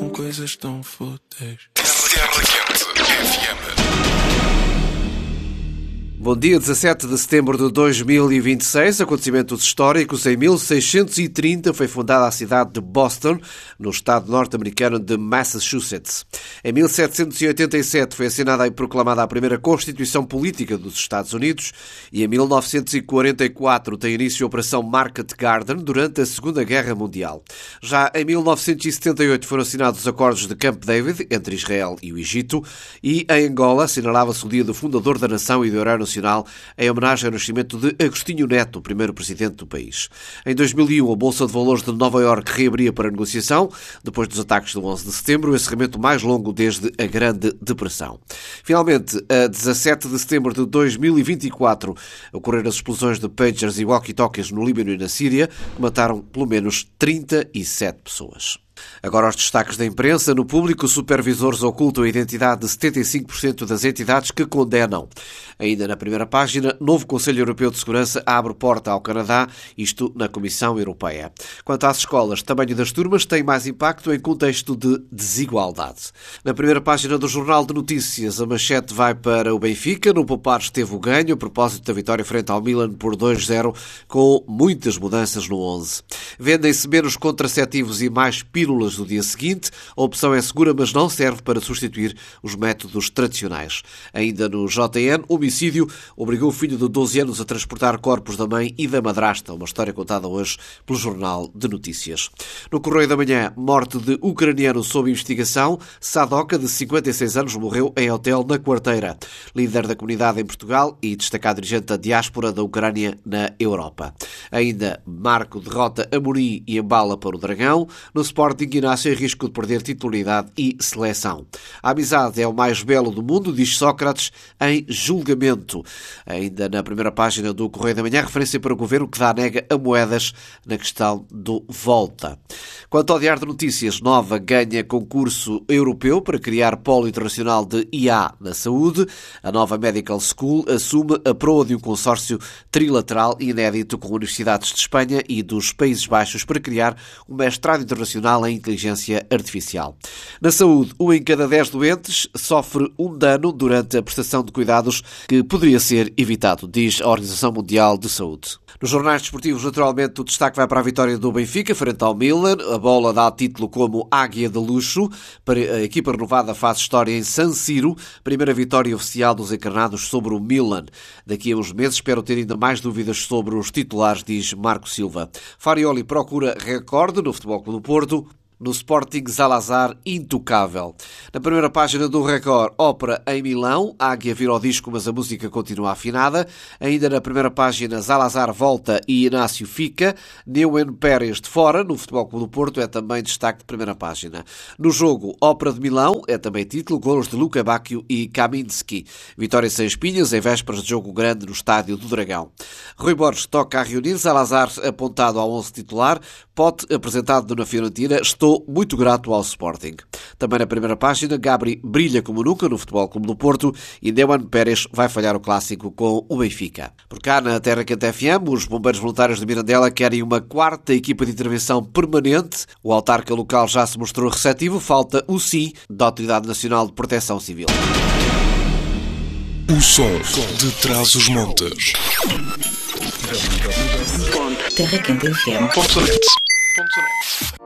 com coisas tão fúteis. Terra Quente FM. Bom dia, 17 de setembro de 2026, acontecimentos históricos. Em 1630 foi fundada a cidade de Boston, no estado norte-americano de Massachusetts. Em 1787 foi assinada e proclamada a primeira Constituição Política dos Estados Unidos e em 1944 tem início a Operação Market Garden durante a Segunda Guerra Mundial. Já em 1978 foram assinados os acordos de Camp David entre Israel e o Egito e em Angola assinalava-se o dia do fundador da nação e do herói nacional em homenagem ao nascimento de Agostinho Neto, o primeiro presidente do país. Em 2001, a Bolsa de Valores de Nova Iorque reabria para negociação, depois dos ataques do 11 de setembro, o encerramento mais longo desde a Grande Depressão. Finalmente, a 17 de setembro de 2024, ocorreram as explosões de pagers e walkie-talkies no Líbano e na Síria, que mataram pelo menos 37 pessoas. Agora os destaques da imprensa. No Público, supervisores ocultam a identidade de 75% das entidades que condenam. Ainda na primeira página, novo Conselho Europeu de Segurança abre porta ao Canadá, isto na Comissão Europeia. Quanto às escolas, tamanho das turmas tem mais impacto em contexto de desigualdade. Na primeira página do Jornal de Notícias, a manchete vai para o Benfica. No poupar esteve o ganho, a propósito da vitória frente ao Milan por 2-0, com muitas mudanças no 11. Vendem-se menos contraceptivos e mais pílulas do dia seguinte. A opção é segura, mas não serve para substituir os métodos tradicionais. Ainda no JN, homicídio obrigou o filho de 12 anos a transportar corpos da mãe e da madrasta. Uma história contada hoje pelo Jornal de Notícias. No Correio da Manhã, morte de ucraniano sob investigação. Sadoka, de 56 anos, morreu em hotel na Quarteira. Líder da comunidade em Portugal e destacado dirigente da diáspora da Ucrânia na Europa. Ainda, Marco derrota Amorim e embala para o Dragão. No Sporting, Inácio em risco de perder titularidade e seleção. A amizade é o mais belo do mundo, diz Sócrates em julgamento. Ainda na primeira página do Correio da Manhã, referência para o governo que dá nega a moedas na questão do Volta. Quanto ao Diário de Notícias, Nova ganha concurso europeu para criar polo internacional de IA na saúde. A Nova Medical School assume a proa de um consórcio trilateral inédito com universidades de Espanha e dos Países Baixos para criar um mestrado internacional em inteligência artificial. Na saúde, 1 em cada 10 doentes sofre um dano durante a prestação de cuidados que poderia ser evitado, diz a Organização Mundial de Saúde. Nos jornais desportivos, naturalmente, o destaque vai para a vitória do Benfica frente ao Milan. A bola dá título como Águia de Luxo. A equipa renovada faz história em San Siro. Primeira vitória oficial dos encarnados sobre o Milan. Daqui a uns meses espero ter ainda mais dúvidas sobre os titulares, diz Marco Silva. Farioli procura recorde no Futebol Clube do Porto. No Sporting, Zalazar intocável. Na primeira página do Record, ópera em Milão. A Águia vira ao disco, mas a música continua afinada. Ainda na primeira página, Zalazar volta e Inácio fica. Neuen Pérez de fora. No Futebol Clube do Porto é também destaque de primeira página. No jogo, ópera de Milão é também título. Golos de Luca Bacchio e Kaminski. Vitória sem espinhas em vésperas de jogo grande no Estádio do Dragão. Rui Borges toca a reunir. Zalazar apontado ao 11 titular. Pote apresentado na Fiorentina. Estou muito grato ao Sporting. Também na primeira página, Gabri brilha como nunca no Futebol Clube do Porto e Neuen Pérez vai falhar o clássico com o Benfica. Por cá, na Terra Quente FM, os bombeiros voluntários de Mirandela querem uma quarta equipa de intervenção permanente. O autarca local já se mostrou receptivo. Falta o sim da Autoridade Nacional de Proteção Civil. O som de Trás-os-Montes. Terraquentefm.net